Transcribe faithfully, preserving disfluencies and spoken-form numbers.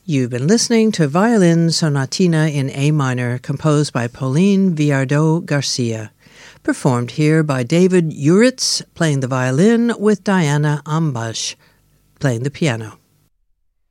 You've been listening to Violin Sonatina in A minor, composed by Pauline Viardot Garcia, performed here by David Uritz, playing the violin, with Diana Ambash, playing the piano.